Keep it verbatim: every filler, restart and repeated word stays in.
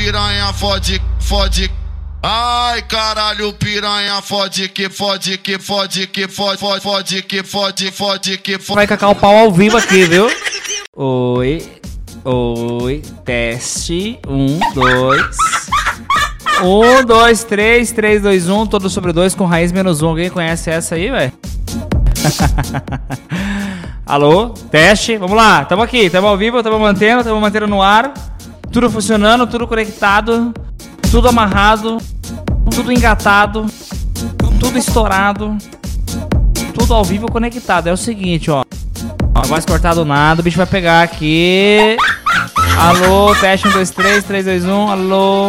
piranha fode, fode. Ai, caralho, piranha fode que fode que fode que fode fode fode que fode fode que fode. Vai cacar o pau ao vivo aqui, viu? Oi, oi, teste, um, dois. Um, dois, três, três, dois, um, todo sobre dois com raiz menos um. Alguém conhece essa aí, velho? Alô, teste, vamos lá, tamo aqui, tamo ao vivo, tamo mantendo, tamo mantendo no ar. Tudo funcionando, tudo conectado, tudo amarrado, tudo engatado, tudo estourado, tudo ao vivo conectado. É o seguinte, ó, não vai se cortar do nada, o bicho vai pegar aqui. Alô, teste, um, dois, três, três, dois, um, alô.